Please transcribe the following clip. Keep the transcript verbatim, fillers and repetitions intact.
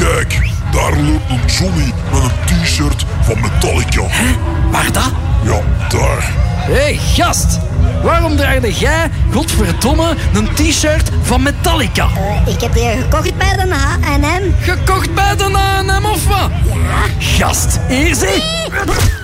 Kijk, daar loopt een Johnny met een t-shirt van Metallica. Hè? Waar dat? Ja, daar. Hé, hey, gast. Waarom draagde jij, godverdomme, een t-shirt van Metallica? Uh, ik heb die gekocht bij de H en M. Gekocht bij de H en M of wat? Ja. Gast, hier zie.